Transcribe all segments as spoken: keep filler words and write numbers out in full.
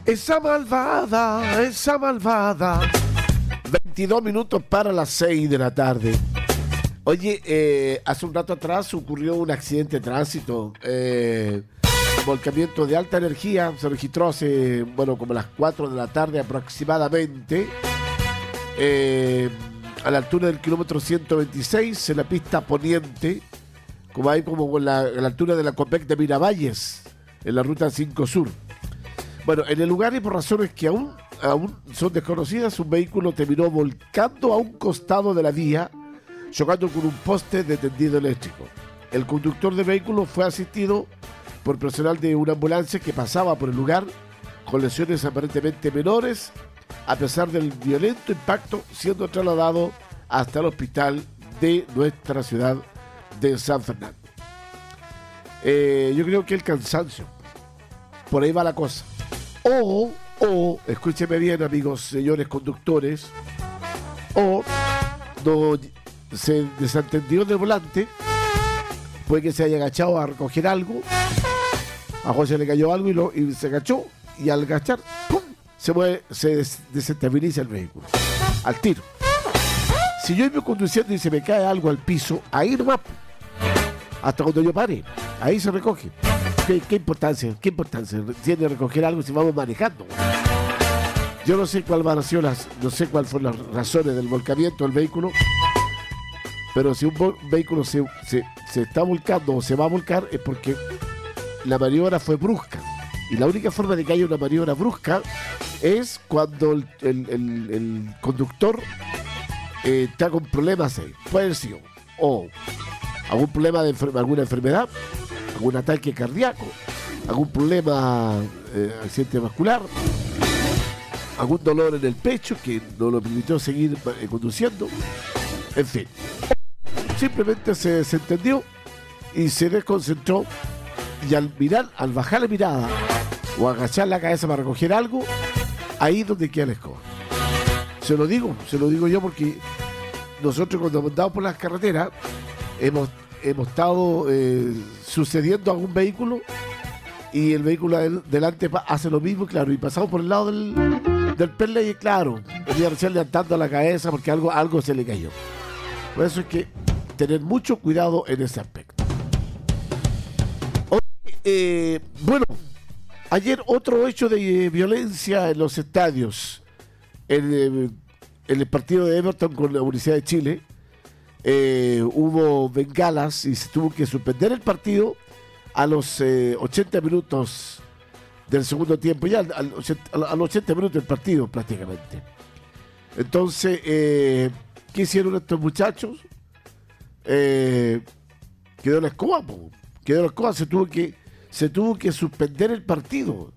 Esa malvada, esa malvada. veintidós minutos para las seis de la tarde. Oye, eh, hace un rato atrás ocurrió un accidente de tránsito. Eh, volcamiento de alta energía se registró hace, bueno, como las cuatro de la tarde aproximadamente. Eh, a la altura del kilómetro ciento veintiséis, en la pista poniente, como hay como la, a la altura de la Copec de Miravalles, en la ruta cinco Sur. Bueno, en el lugar y por razones que aún, aún son desconocidas, un vehículo terminó volcando a un costado de la vía, chocando con un poste de tendido eléctrico. El conductor del vehículo fue asistido por personal de una ambulancia que pasaba por el lugar con lesiones aparentemente menores, a pesar del violento impacto, siendo trasladado hasta el hospital de nuestra ciudad de San Fernando. Eh, yo creo que el cansancio, por ahí va la cosa. O, o, escúcheme bien, amigos, señores conductores, o no se desentendió del volante, puede que se haya agachado a recoger algo, a José le cayó algo y, lo, y se agachó, y al agachar, ¡pum!, se mueve, se des, desestabiliza el vehículo, al tiro. Si yo iba conduciendo y se me cae algo al piso, ahí nomás, hasta cuando yo pare, ahí se recoge. ¿Qué, qué importancia, qué importancia tiene recoger algo si vamos manejando? Yo no sé cuál van a ser las, no sé cuáles fueron las razones del volcamiento del vehículo, pero si un vo- vehículo se, se, se está volcando o se va a volcar es porque la maniobra fue brusca. Y la única forma de que haya una maniobra brusca es cuando el, el, el, el conductor eh, está con problemas ahí. Puede ser o algún problema de enfer- alguna enfermedad, algún ataque cardíaco, algún problema, eh, accidente vascular, algún dolor en el pecho que no lo permitió seguir eh, conduciendo, en fin. Simplemente se desentendió y se desconcentró, y al mirar, al bajar la mirada o agachar la cabeza para recoger algo, ahí es donde queda la escoba. Se lo digo, se lo digo yo porque nosotros cuando andamos por las carreteras hemos hemos estado eh, sucediendo a algún vehículo y el vehículo del, delante pa- hace lo mismo, claro, y pasamos por el lado del, del Perley y claro, venía recién levantando la cabeza porque algo, algo se le cayó. Por eso hay que tener mucho cuidado en ese aspecto. Hoy, eh, bueno, ayer otro hecho de eh, violencia en los estadios, en, eh, en el partido de Everton con la Universidad de Chile. Eh, hubo bengalas y se tuvo que suspender el partido a los eh, ochenta minutos del segundo tiempo, ya al, al, a los ochenta minutos del partido prácticamente. Entonces, eh, ¿qué hicieron estos muchachos? Eh, quedó la escoba, po. quedó la escoba, se tuvo que se tuvo que suspender el partido.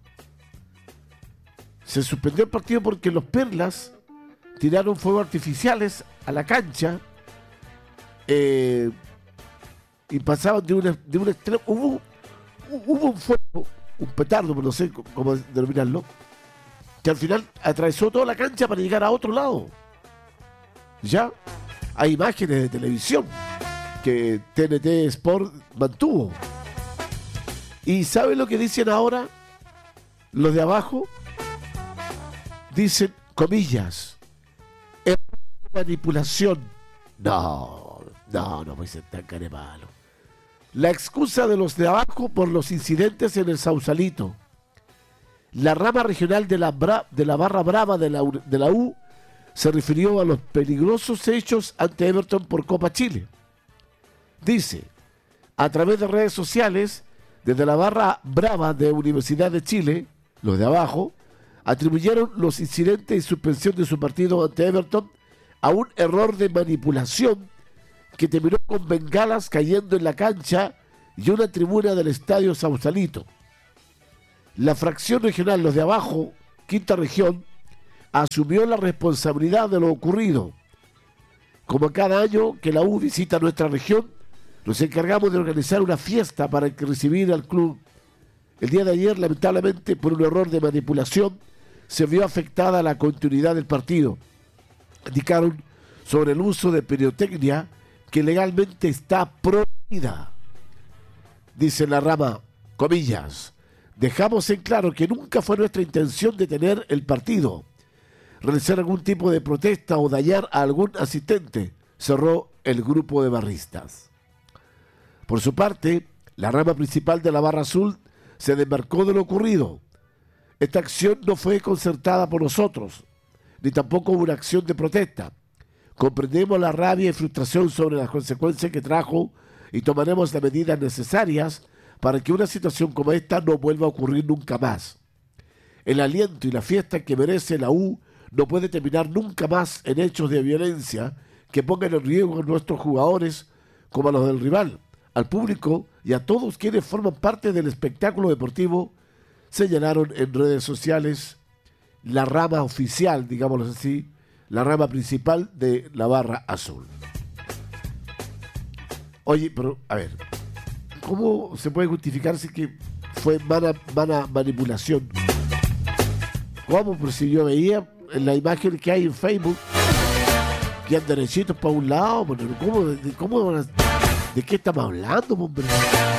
Se suspendió el partido porque los Perlas tiraron fuegos artificiales a la cancha. Eh, y pasaban de, una, de un extremo. Hubo, hubo un fuego, un petardo, no sé cómo denominarlo, que al final atravesó toda la cancha para llegar a otro lado. Ya hay imágenes de televisión que T N T Sport mantuvo. ¿Y saben lo que dicen ahora los de abajo? Dicen, comillas, manipulación. No. No, no puede ser tan carepalo. La excusa de los de abajo por los incidentes en el Sausalito. La rama regional de la, Bra- de la Barra Brava de la, U- de la U se refirió a los peligrosos hechos ante Everton por Copa Chile. Dice, a través de redes sociales, desde la Barra Brava de Universidad de Chile, los de abajo, atribuyeron los incidentes y suspensión de su partido ante Everton a un error de manipulación que terminó con bengalas cayendo en la cancha y una tribuna del estadio Sausalito. La fracción regional, los de abajo, quinta región, asumió la responsabilidad de lo ocurrido. Como cada año que la U visita nuestra región, nos encargamos de organizar una fiesta para recibir al club. El día de ayer, lamentablemente, por un error de manipulación, se vio afectada la continuidad del partido. Indicaron sobre el uso de pirotecnia que legalmente está prohibida. Dice la rama, comillas, Dejamos en claro que nunca fue nuestra intención detener el partido, realizar algún tipo de protesta o dañar a algún asistente, cerró el grupo de barristas. Por su parte, la rama principal de la Barra Azul se desmarcó de lo ocurrido. Esta acción no fue concertada por nosotros, ni tampoco hubo una acción de protesta. Comprendemos la rabia y frustración sobre las consecuencias que trajo y tomaremos las medidas necesarias para que una situación como esta no vuelva a ocurrir nunca más. El aliento y la fiesta que merece la U no puede terminar nunca más en hechos de violencia que pongan en riesgo a nuestros jugadores como a los del rival, al público y a todos quienes forman parte del espectáculo deportivo, señalaron en redes sociales la rama oficial, digámoslo así, la rama principal de la Barra Azul. Oye, pero, a ver, ¿cómo se puede justificar si que fue mala, mala manipulación? ¿Cómo? Pero si yo veía en la imagen que hay en Facebook que han derechitos para un lado, pero ¿cómo, de, cómo, ¿de qué estamos hablando, hombre?